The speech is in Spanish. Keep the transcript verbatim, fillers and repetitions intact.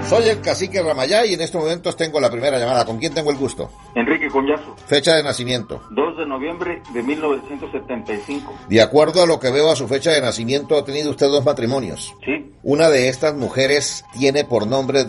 Soy el cacique Ramayá y en estos momentos tengo la primera llamada. ¿Con quién tengo el gusto? Enrique Collazo. Fecha de nacimiento. dos de noviembre de mil novecientos setenta y cinco. De acuerdo a lo que veo a su fecha de nacimiento, ha tenido usted dos matrimonios. Sí. Una de estas mujeres tiene por nombre